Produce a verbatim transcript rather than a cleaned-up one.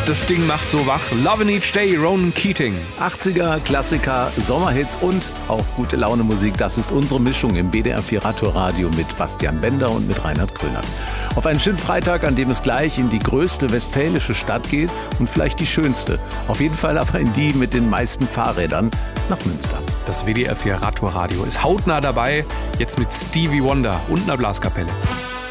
Das Ding macht so wach. Lovin' Each Day, Ronan Keating. achtziger, Klassiker, Sommerhits und auch gute Laune Musik. Das ist unsere Mischung im B D R vier Radioradio mit Bastian Bender und mit Reinhard Kröner. Auf einen schönen Freitag, an dem es gleich in die größte westfälische Stadt geht und vielleicht die schönste. Auf jeden Fall aber in die mit den meisten Fahrrädern, nach Münster. Das W D R vier Radioradio ist hautnah dabei, jetzt mit Stevie Wonder und einer Blaskapelle.